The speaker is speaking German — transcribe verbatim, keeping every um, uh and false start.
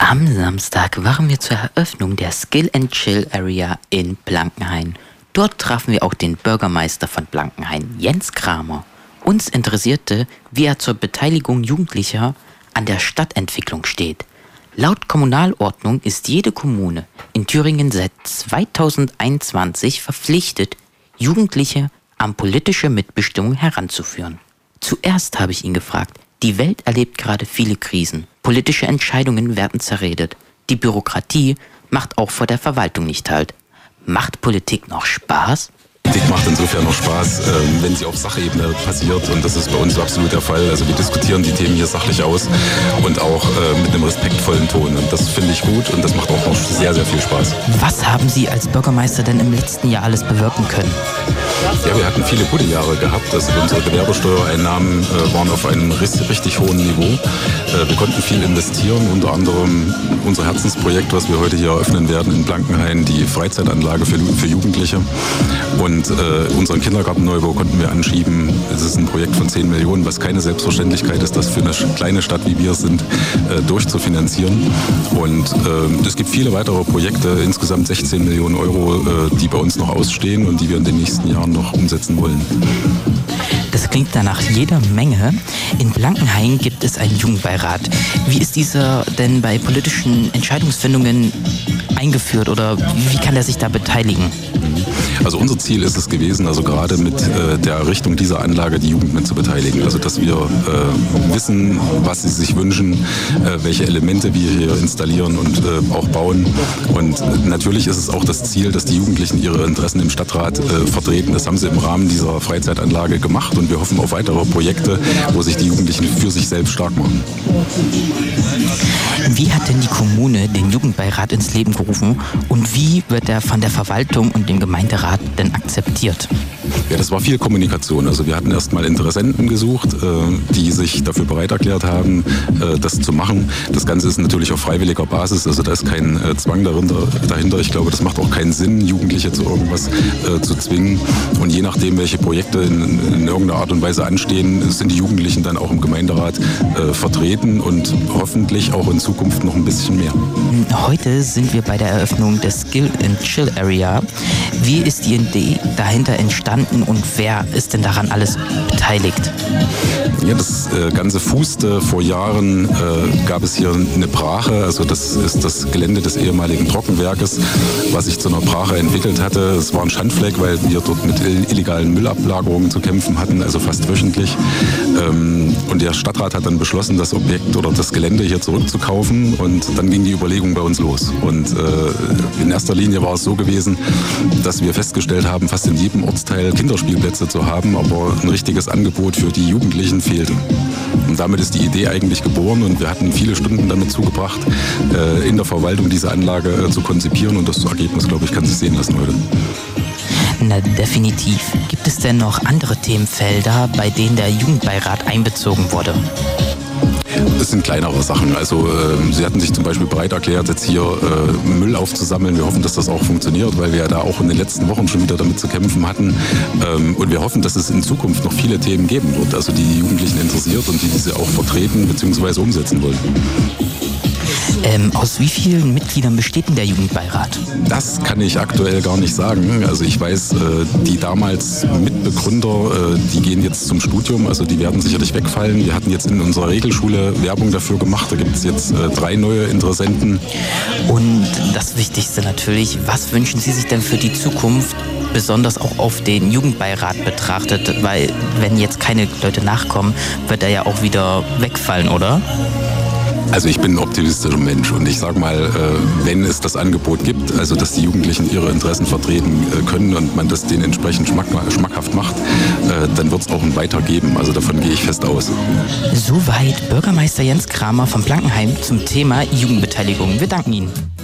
Am Samstag waren wir zur Eröffnung der Skill and Chill Area in Blankenhain. Dort trafen wir auch den Bürgermeister von Blankenhain, Jens Kramer. Uns interessierte, wie er zur Beteiligung Jugendlicher an der Stadtentwicklung steht. Laut Kommunalordnung ist jede Kommune in Thüringen seit zweitausendeinundzwanzig verpflichtet, Jugendliche an politische Mitbestimmung heranzuführen. Zuerst habe ich ihn gefragt, die Welt erlebt gerade viele Krisen. Politische Entscheidungen werden zerredet. Die Bürokratie macht auch vor der Verwaltung nicht Halt. Macht Politik noch Spaß? Politik macht insofern noch Spaß, wenn sie auf Sachebene passiert, und das ist bei uns absolut der Fall. Also wir diskutieren die Themen hier sachlich aus und auch mit einem respektvollen Ton, und das finde ich gut und das macht auch noch sehr, sehr viel Spaß. Was haben Sie als Bürgermeister denn im letzten Jahr alles bewirken können? Ja, wir hatten viele gute Jahre gehabt. Also unsere Gewerbesteuereinnahmen äh, waren auf einem richtig, richtig hohen Niveau. Äh, wir konnten viel investieren, unter anderem unser Herzensprojekt, was wir heute hier eröffnen werden in Blankenhain, die Freizeitanlage für, für Jugendliche. Und äh, unseren Kindergartenneubau konnten wir anschieben. Es ist ein Projekt von zehn Millionen, was keine Selbstverständlichkeit ist, das für eine kleine Stadt wie wir sind, äh, durchzufinanzieren. Und äh, es gibt viele weitere Projekte, insgesamt sechzehn Millionen Euro, äh, die bei uns noch ausstehen und die wir in den nächsten Jahren noch umsetzen wollen. Das klingt danach jeder Menge. In Blankenhain gibt es einen Jugendbeirat. Wie ist dieser denn bei politischen Entscheidungsfindungen eingeführt oder wie kann er sich da beteiligen? Also unser Ziel ist es gewesen, also gerade mit äh, der Errichtung dieser Anlage die Jugend mit zu beteiligen. Also dass wir äh, wissen, was sie sich wünschen, äh, welche Elemente wir hier installieren und äh, auch bauen. Und äh, natürlich ist es auch das Ziel, dass die Jugendlichen ihre Interessen im Stadtrat äh, vertreten. Das haben sie im Rahmen dieser Freizeitanlage gemacht und wir hoffen auf weitere Projekte, wo sich die Jugendlichen für sich selbst stark machen. Wie hat denn die Kommune den Jugendbeirat ins Leben gerufen und wie wird er von der Verwaltung und dem Gemeinderat denn akzeptiert? Ja, das war viel Kommunikation. Also wir hatten erstmal Interessenten gesucht, die sich dafür bereit erklärt haben, das zu machen. Das Ganze ist natürlich auf freiwilliger Basis, also da ist kein Zwang dahinter. Ich glaube, das macht auch keinen Sinn, Jugendliche zu irgendwas zu zwingen. Und je nachdem, welche Projekte in, in irgendeiner Art und Weise anstehen, sind die Jugendlichen dann auch im Gemeinderat vertreten und hoffentlich auch in Zukunft noch ein bisschen mehr. Heute sind wir bei der Eröffnung der Skill and Chill Area. Wie ist die Idee dahinter entstanden und wer ist denn daran alles beteiligt? Ja, das äh, Ganze fußte vor Jahren, äh, gab es hier eine Brache, also das ist das Gelände des ehemaligen Trockenwerkes, was sich zu einer Brache entwickelt hatte. Es war ein Schandfleck, weil wir dort mit illegalen Müllablagerungen zu kämpfen hatten, also fast wöchentlich. Ähm, und der Stadtrat hat dann beschlossen, das Objekt oder das Gelände hier zurückzukaufen, und dann ging die Überlegung bei uns los. Und äh, in erster Linie war es so gewesen, dass wir festgestellt haben, fast in jedem Ortsteil Kinderspielplätze zu haben, aber ein richtiges Angebot für die Jugendlichen fehlte. Und damit ist die Idee eigentlich geboren und wir hatten viele Stunden damit zugebracht, äh, in der Verwaltung diese Anlage äh, zu konzipieren, und das Ergebnis, glaube ich, kann sich sehen lassen heute. Na, definitiv. Gibt es denn noch andere Themenfelder, bei denen der Jugendbeirat einbezogen wurde? Es sind kleinere Sachen. Also äh, sie hatten sich zum Beispiel bereit erklärt, jetzt hier äh, Müll aufzusammeln. Wir hoffen, dass das auch funktioniert, weil wir ja da auch in den letzten Wochen schon wieder damit zu kämpfen hatten. Ähm, und wir hoffen, dass es in Zukunft noch viele Themen geben wird, also die die Jugendlichen interessiert und die diese auch vertreten bzw. umsetzen wollen. Ähm, aus wie vielen Mitgliedern besteht denn der Jugendbeirat? Das kann ich aktuell gar nicht sagen. Also ich weiß, die damals Mitbegründer, die gehen jetzt zum Studium, also die werden sicherlich wegfallen. Wir hatten jetzt in unserer Regelschule Werbung dafür gemacht, da gibt es jetzt drei neue Interessenten. Und das Wichtigste natürlich, was wünschen Sie sich denn für die Zukunft, besonders auch auf den Jugendbeirat betrachtet? Weil wenn jetzt keine Leute nachkommen, wird er ja auch wieder wegfallen, oder? Also ich bin ein optimistischer Mensch und ich sage mal, wenn es das Angebot gibt, also dass die Jugendlichen ihre Interessen vertreten können und man das denen entsprechend schmackhaft macht, dann wird es auch ein Weiter geben. Also davon gehe ich fest aus. Soweit Bürgermeister Jens Kramer von Blankenhain zum Thema Jugendbeteiligung. Wir danken Ihnen.